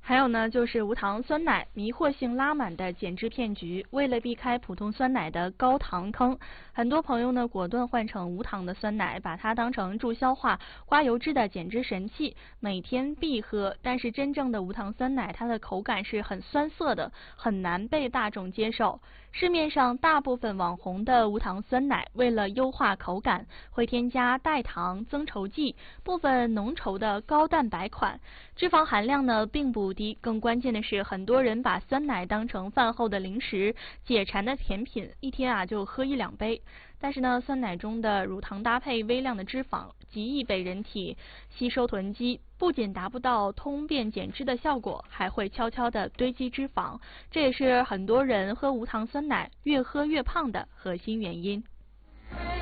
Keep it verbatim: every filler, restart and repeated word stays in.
还有呢，就是无糖酸奶迷惑性拉满的减脂骗局。为了避开普通酸奶的高糖坑，很多朋友呢果断换成无糖的酸奶，把它当成助消化、刮油脂的减脂神器，每天必喝。但是真正的无糖酸奶，它的口感是很酸涩的，很难被大众接受。市面上大部分网红的无糖酸奶，为了优化口感，会添加代糖、增稠剂、部分浓稠的高蛋白款，脂肪含量呢并不低。更关键的是，很多人把酸奶当成饭后的零食、解馋的甜品，一天啊就喝一两杯。但是呢，酸奶中的乳糖搭配微量的脂肪，极易被人体吸收囤积，不仅达不到通便减脂的效果，还会悄悄地堆积脂肪。这也是很多人喝无糖酸奶越喝越胖的核心原因。